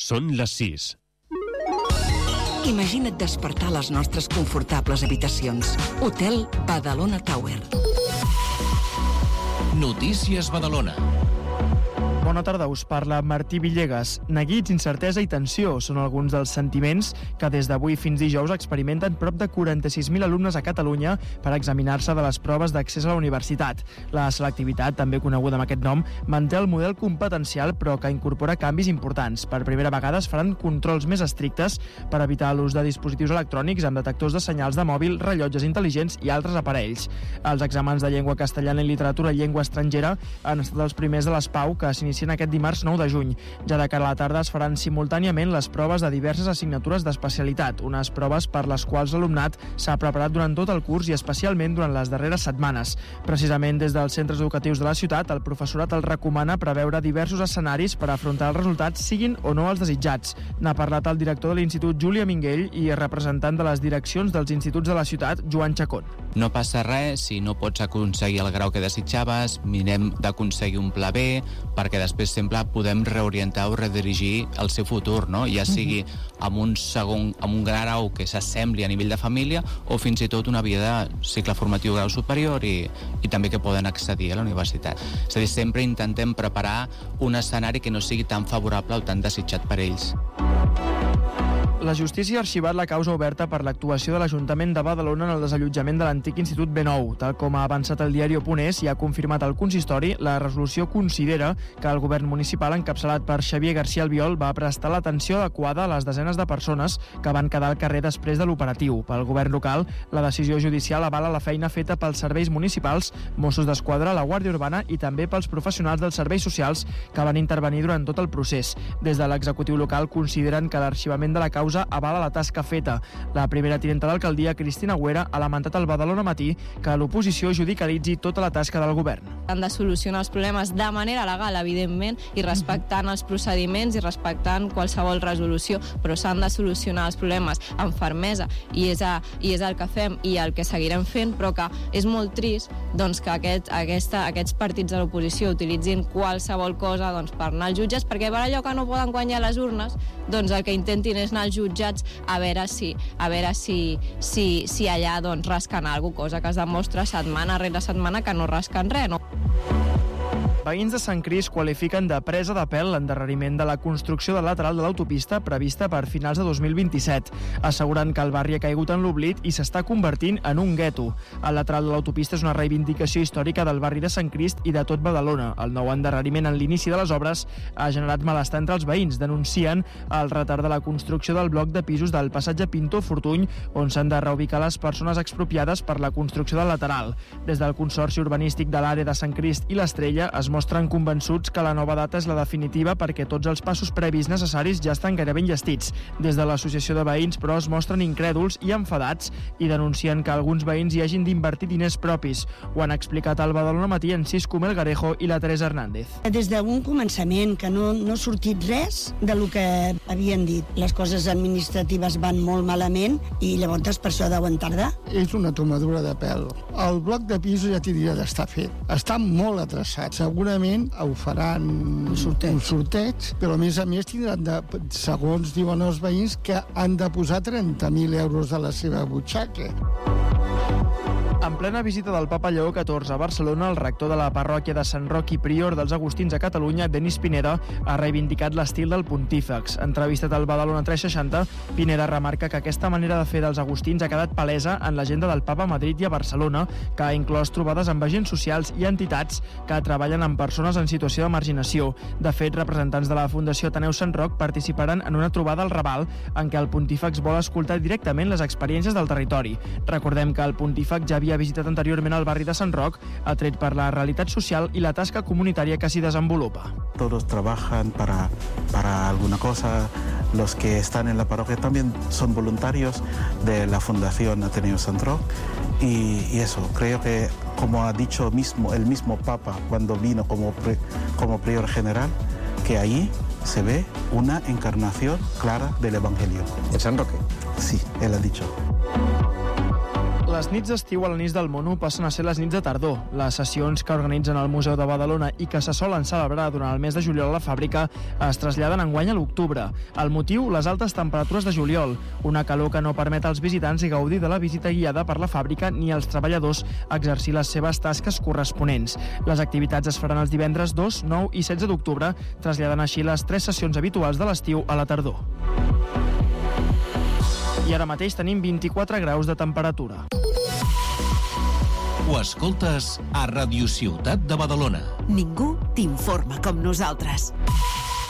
Són les 6. Imagina't despertar a les nostres confortables habitacions. Hotel Badalona Tower. Notícies Badalona. Bona tarda, us parla Martí Villegas. Neguits, incertesa i tensió són alguns dels sentiments que des d'avui fins dijous experimenten prop de 46.000 alumnes a Catalunya per examinar-se de les proves d'accés a la universitat. La selectivitat, també coneguda amb aquest nom, manté el model competencial però que incorpora canvis importants. Per primera vegada es faran controls més estrictes per evitar l'ús de dispositius electrònics amb detectors de senyals de mòbil, rellotges intel·ligents i altres aparells. Els exàmens de llengua castellana i literatura i llengua estrangera han estat els primers de les PAU que s'inicien aquest dimarts 9 de juny. Ja de cara a la tarda es faran simultàniament les proves de diverses assignatures d'especialitat, unes proves per les quals l'alumnat s'ha preparat durant tot el curs i especialment durant les darreres setmanes. Precisament des dels centres educatius de la ciutat, el professorat el recomana preveure diversos escenaris per afrontar els resultats, siguin o no els desitjats. N'ha parlat el director de l'Institut, Júlia Minguell, i representant de les direccions dels instituts de la ciutat, Joan Chacón. No passa res si no pots aconseguir el grau que desitjaves, mirem d'aconseguir un pla B, perquè després sempre podem reorientar o redirigir el seu futur, no? Ja sigui amb un grau que s'assembli a nivell de família o fins i tot una via de cicle formatiu grau superior i també que poden accedir a la universitat. És a dir, sempre intentem preparar un escenari que no sigui tan favorable o tan desitjat per ells. La justícia ha arxivat la causa oberta per l'actuació de l'Ajuntament de Badalona en el desallotjament de l'antic Institut B9. Tal com ha avançat el diari.es i ha confirmat el consistori, la resolució considera que el govern municipal, encapçalat per Xavier García Albiol, va prestar l'atenció adequada a les desenes de persones que van quedar al carrer després de l'operatiu. Pel govern local, la decisió judicial avala la feina feta pels serveis municipals, Mossos d'Esquadra, la Guàrdia Urbana i també pels professionals dels serveis socials que van intervenir durant tot el procés. Des de l'executiu local consideren que l'arxivament de la causa avala la tasca feta. La primera tinenta d'alcaldia, Cristina Agüera, ha lamentat al Badalona Matí que l'oposició judicialitzi tota la tasca del govern. Han de solucionar els problemes de manera legal, evidentment, i respectant els procediments i respectant qualsevol resolució, però s'han de solucionar els problemes amb fermesa i és el que fem i el que seguirem fent, però que és molt trist doncs, que aquests partits de l'oposició utilitzin qualsevol cosa per anar als jutges, perquè per allò que no poden guanyar les urnes, doncs el que intentin és anar als jutjats a veure si allà rasquen alguna cosa, que es demostra setmana rere setmana que no rasquen res, no? Veïns de Sant Crist qualifiquen de presa de pèl l'endarreriment de la construcció del lateral de l'autopista prevista per finals de 2027. Asseguren que el barri ha caigut en l'oblit i s'està convertint en un gueto. El lateral de l'autopista és una reivindicació històrica del barri de Sant Crist i de tot Badalona. El nou endarreriment en l'inici de les obres ha generat malestar entre els veïns. Denuncien el retard de la construcció del bloc de pisos del passatge Pintor Fortuny, on s'han de reubicar les persones expropiades per la construcció del lateral. Des del Consorci Urbanístic de l'àrea de Sant Crist i l'Estrella es mostren convençuts que la nova data és la definitiva perquè tots els passos previs necessaris ja estan gairebé enllestits. Des de l'associació de veïns, però, es mostren incrèduls i enfadats i denuncien que alguns veïns hi hagin d'invertir diners propis. Ho han explicat al Badalona Matí en Cisco Melgarejo i la Teresa Hernández. Des d'un començament, que no ha sortit res de lo que havien dit. Les coses administratives van molt malament i llavors per això deuen tardar. És una tomadura de pèl. El bloc de pisos ja tindria d'estar fet. Està molt atrasat. Segurament ho faran un sorteig, però a més tindran segons diuen els veïns, que han de posar 30.000 euros de la seva butxaca. En plena visita del Papa Lleó XIV a Barcelona, el rector de la parròquia de Sant Roc i prior dels Agustins a Catalunya, Denis Pineda, ha reivindicat l'estil del pontífex. Entrevistat al Badalona 360, Pineda remarca que aquesta manera de fer dels agustins ha quedat palesa en l'agenda del Papa a Madrid i a Barcelona, que ha inclòs trobades amb agents socials i entitats que treballen amb persones en situació de marginació. De fet, representants de la Fundació Ateneu Sant Roc participaran en una trobada al Raval en què el pontífex vol escoltar directament les experiències del territori. Recordem que el pontífex ja havia visitat anteriorment el barri de Sant Roc, atret per la realitat social i la tasca comunitària que s'hi desenvolupa. Todos trabajan para alguna cosa. Los que están en la parroquia también son voluntarios de la Fundación Ateneo Sant Roc y eso, creo que, como ha dicho el mismo Papa cuando vino como prior general, que ahí se ve una encarnación clara del Evangelio. ¿En San Roque? Sí, él ha dicho. Les nits d'estiu a l'Anís del Mono passen a ser les nits de tardor. Les sessions que organitzen el Museu de Badalona i que se solen celebrar durant el mes de juliol a la fàbrica es traslladen enguany a l'octubre. El motiu, les altes temperatures de juliol, una calor que no permet als visitants gaudir de la visita guiada per la fàbrica ni als treballadors exercir les seves tasques corresponents. Les activitats es faran els divendres 2, 9 i 16 d'octubre, traslladant així les 3 sessions habituals de l'estiu a la tardor. I ara mateix tenim 24 graus de temperatura. Ho escoltes a Radio Ciutat de Badalona. Ningú t'informa com nosaltres.